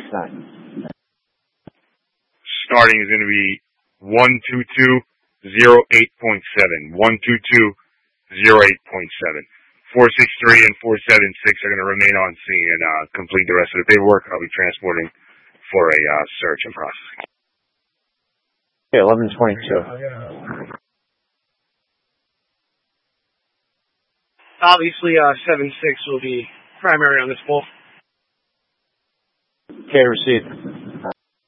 Starting is going to be 12208.7. 12208.7. 463 and 476 are going to remain on scene and complete the rest of the paperwork. I'll be transporting for a search and processing. Okay, 1122. Obviously, 7-6 will be primary on this poll. Okay, received.